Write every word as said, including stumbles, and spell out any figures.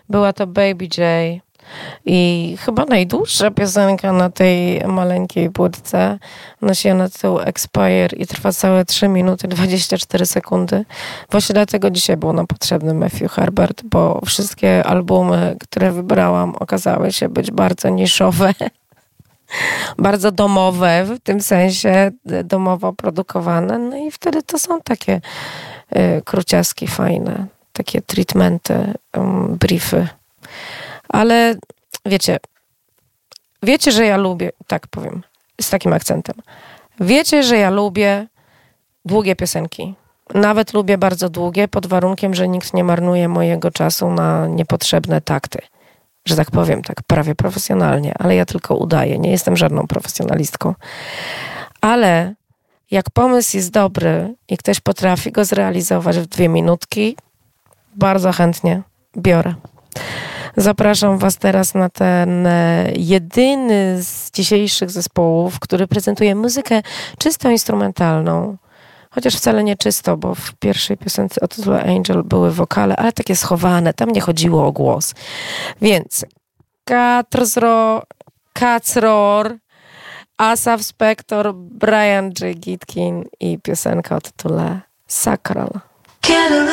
Była to Baby J i chyba najdłuższa piosenka na tej maleńkiej płytce. Nosiła na tytuł Expire i trwa całe trzy minuty dwadzieścia cztery sekundy. Właśnie dlatego dzisiaj był nam potrzebny Matthew Herbert, bo wszystkie albumy, które wybrałam, okazały się być bardzo niszowe. Bardzo domowe, w tym sensie domowo produkowane. No i wtedy to są takie y, króciaski fajne, takie treatmenty, um, briefy. Ale wiecie, wiecie, że ja lubię, tak powiem, z takim akcentem. Wiecie, że ja lubię długie piosenki. Nawet lubię bardzo długie, pod warunkiem, że nikt nie marnuje mojego czasu na niepotrzebne takty. Że tak powiem, tak prawie profesjonalnie, ale ja tylko udaję, nie jestem żadną profesjonalistką. Ale jak pomysł jest dobry i ktoś potrafi go zrealizować w dwie minutki, bardzo chętnie biorę. Zapraszam was teraz na ten jedyny z dzisiejszych zespołów, który prezentuje muzykę czysto instrumentalną. Chociaż wcale nie czysto, bo w pierwszej piosence o tytule Angel były wokale, ale takie schowane, tam nie chodziło o głos. Więc Kacror, Kacror, Asaf Spector, Brian J. Gitkin i piosenka o tytule Sacral.